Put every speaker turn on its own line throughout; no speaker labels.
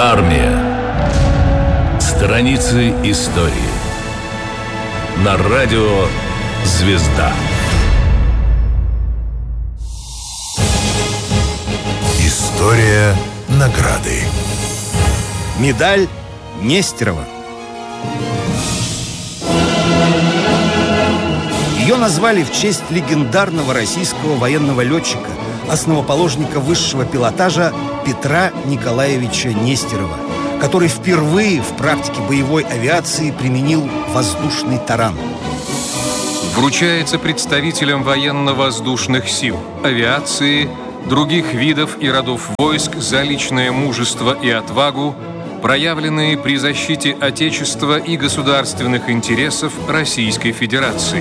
Армия. Страницы истории. На радио «Звезда».
История награды.
Медаль Нестерова. Ее назвали в честь легендарного российского военного летчика, основоположника высшего пилотажа Петра Николаевича Нестерова, который впервые в практике боевой авиации применил воздушный таран.
Вручается представителям военно-воздушных сил, авиации, других видов и родов войск за личное мужество и отвагу, проявленные при защите Отечества и государственных интересов Российской Федерации.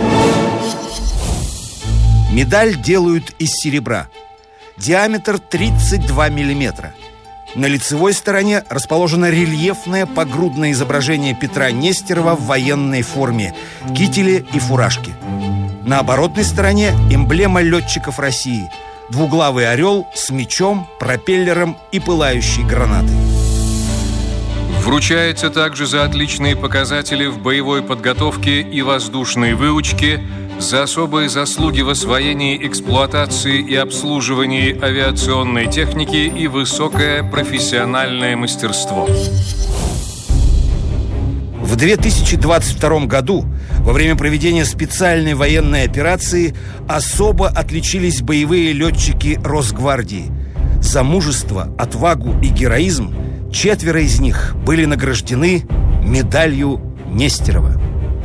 Медаль делают из серебра. Диаметр 32 миллиметра. На лицевой стороне расположено рельефное погрудное изображение Петра Нестерова в военной форме, кителе и фуражке. На оборотной стороне эмблема летчиков России: двуглавый орел с мечом, пропеллером и пылающей гранатой.
Вручается также за отличные показатели в боевой подготовке и воздушной выучке, за особые заслуги в освоении, эксплуатации и обслуживании авиационной техники и высокое профессиональное мастерство.
В 2022 году во время проведения специальной военной операции особо отличились боевые летчики Росгвардии. За мужество, отвагу и героизм 4 из них были награждены медалью Нестерова.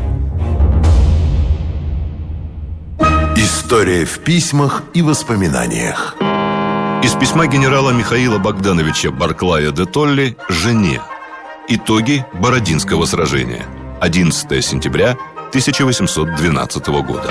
История в письмах и воспоминаниях.
Из письма генерала Михаила Богдановича Барклая де Толли жене. Итоги Бородинского сражения. 11 сентября 1812 года.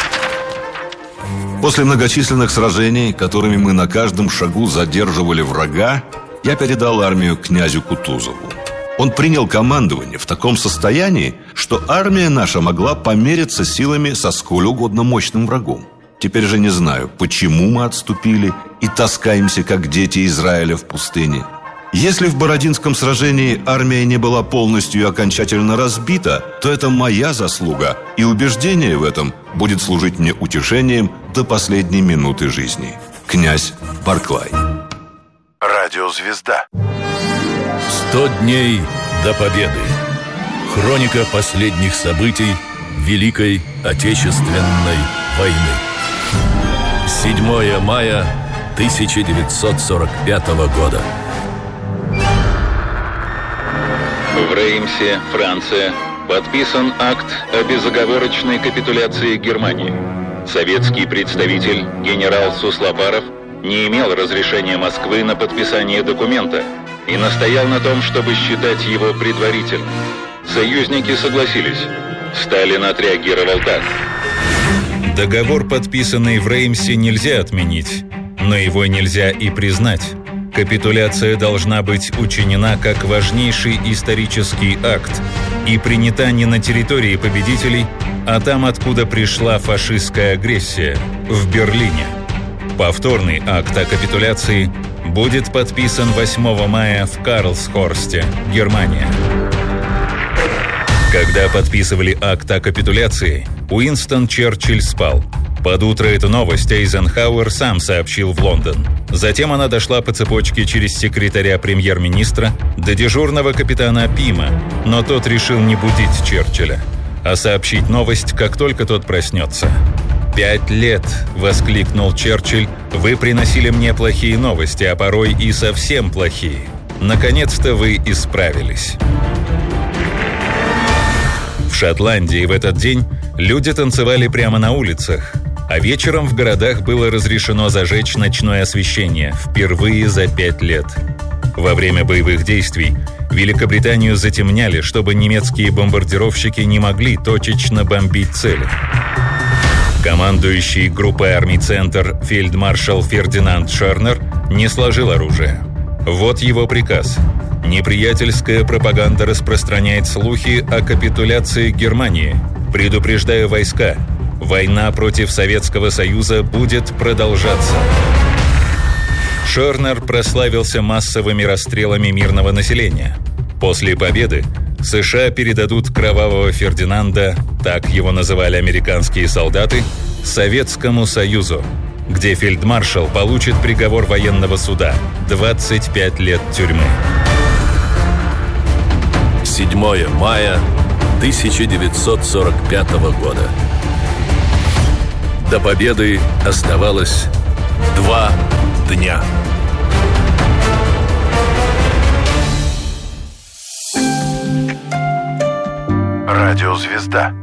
После многочисленных сражений, которыми мы на каждом шагу задерживали врага, я передал армию князю Кутузову. Он принял командование в таком состоянии, что армия наша могла помериться силами со сколь угодно мощным врагом. Теперь же не знаю, почему мы отступили и таскаемся, как дети Израиля в пустыне. Если в Бородинском сражении армия не была полностью и окончательно разбита, то это моя заслуга, и убеждение в этом будет служить мне утешением до последней минуты жизни. Князь Барклай.
Радио «Звезда».
100 дней до победы. Хроника последних событий Великой Отечественной войны. 7 мая 1945 года.
В Реймсе, Франция, подписан акт о безоговорочной капитуляции Германии. Советский представитель генерал Суслопаров не имел разрешения Москвы на подписание документа и настоял на том, чтобы считать его предварительным. Союзники согласились. Сталин отреагировал так.
Договор, подписанный в Реймсе, нельзя отменить, но его нельзя и признать. Капитуляция должна быть учинена как важнейший исторический акт и принята не на территории победителей, а там, откуда пришла фашистская агрессия, в Берлине. Повторный акт о капитуляции будет подписан 8 мая в Карлсхорсте, Германия. Когда подписывали акт о капитуляции, Уинстон Черчилль спал. Под утро эту новость Эйзенхауэр сам сообщил в Лондон. Затем она дошла по цепочке через секретаря премьер-министра до дежурного капитана Пима, но тот решил не будить Черчилля, а сообщить новость, как только тот проснется. 5 лет, — воскликнул Черчилль, — вы приносили мне плохие новости, а порой и совсем плохие. Наконец-то вы исправились. В Шотландии в этот день люди танцевали прямо на улицах, а вечером в городах было разрешено зажечь ночное освещение впервые за 5 лет. Во время боевых действий Великобританию затемняли, чтобы немецкие бомбардировщики не могли точечно бомбить цели. Командующий группой армий «Центр» фельдмаршал Фердинанд Шернер не сложил оружие. Вот его приказ. Неприятельская пропаганда распространяет слухи о капитуляции Германии. Предупреждаю войска, война против Советского Союза будет продолжаться. Шернер прославился массовыми расстрелами мирного населения. После победы США передадут кровавого Фердинанда, так его называли американские солдаты, Советскому Союзу, где фельдмаршал получит приговор военного суда – 25 лет тюрьмы.
7 мая 1945 года. До победы оставалось 2 дня.
Радиозвезда.